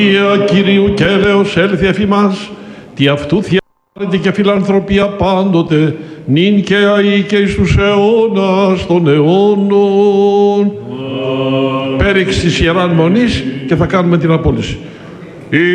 Κυρίου και έλεος έλθει εφ' ημάς, τι αυτού θειάρεται και φιλανθρωπία πάντοτε, νυν και αεί και εις τους αιώνας των αιώνων. Πέριξη της Ιεράς Μονής και θα κάνουμε την απόλυση.